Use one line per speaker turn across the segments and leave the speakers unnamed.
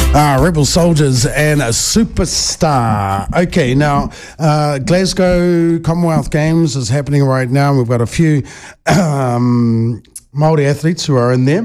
Rebel Soldiers and a Superstar. Okay, now Glasgow Commonwealth Games is happening right now. We've got a few Māori athletes who are in there.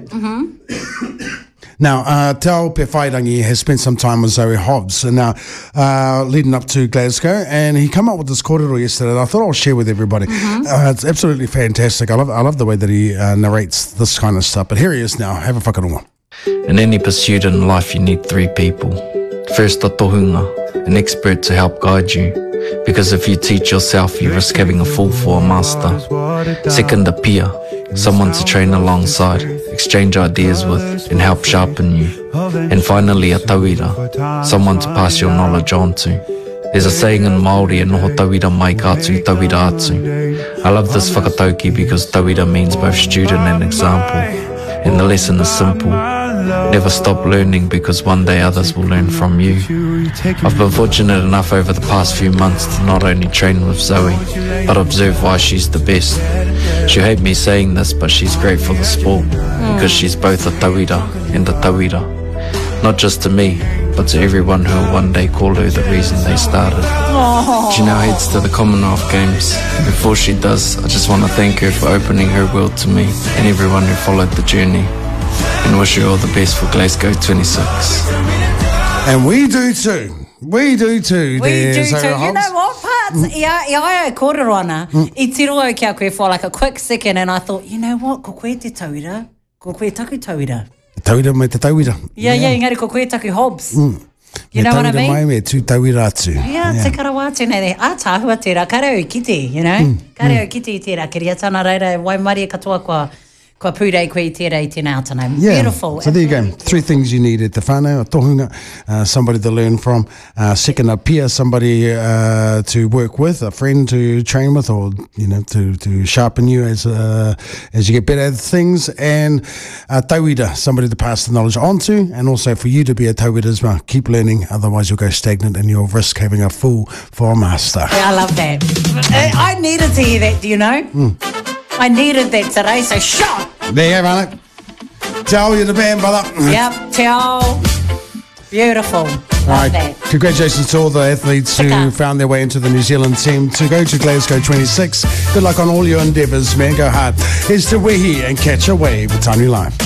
Now, Tau Pewhairangi has spent some time with Zoe Hobbs, and now leading up to Glasgow, and he came up with this kōrero yesterday that I thought I'll share with everybody. It's absolutely fantastic. I love the way that he narrates this kind of stuff. But here he is now. Have a whakarongo.
In any pursuit in life, you need three people. First, a tohunga, an expert to help guide you. Because if you teach yourself, you risk having a fool for a master. Second, a peer, someone to train alongside, exchange ideas with, and help sharpen you. And finally, a tauira, someone to pass your knowledge on to. There's a saying in Māori, e noho tauira mai kātu, tauira atu. I love this whakatauki because tauira means both student and example. And the lesson is simple. Never stop learning because one day others will learn from you. I've been fortunate enough over the past few months to not only train with Zoe, but observe why she's the best. She'll hate me saying this, but she's great for the sport because she's both a tauira and a tauira. Not just to me, but to everyone who will one day call her the reason they started. She now heads to the Commonwealth Games. Before she does, I just want to thank her for opening her world to me and everyone who followed the journey. And wish you all the best for Glasgow 26.
And we do too. We do too.
We do too. You know what parts? Ia kōrero ana. I tiro au kia koe for like a quick second, and I thought, you know what? Ko koe te tauira. Ko koe taku tauira.
Tauira mai te tauira.
Yeah, engari ko koe taku Hobbs. You know what I mean?
Mai me tū tauira atu.
Yeah, te karawā tēnei re. Tāhua tērā, kare au kite, you know? Kare au kite I tērā, ke ria tāna reira, wai mari katoa kua pūrei koe I tērā I tēnā autana.
Yeah.
Beautiful.
So there you go. Three things you need at the whānau, a tohunga, somebody to learn from, second, a peer, somebody to work with, a friend to train with, or, you know, to sharpen you as you get better at things, and a tauira, somebody to pass the knowledge on to, and also for you to be a tauira as well. Keep learning, otherwise you'll go stagnant and you'll risk having a fool for a master.
Yeah, I love that. I needed to hear that, do you know? I needed that today, so shot!
There you have it. Te ao, you're the band, brother.
Yep, te ao. Beautiful. Love that.
Congratulations to all the athletes who found their way into the New Zealand team to go to Glasgow 26. Good luck on all your endeavours, man. Go hard. Here's to Wehi and Catch a Wave with Tiny Life.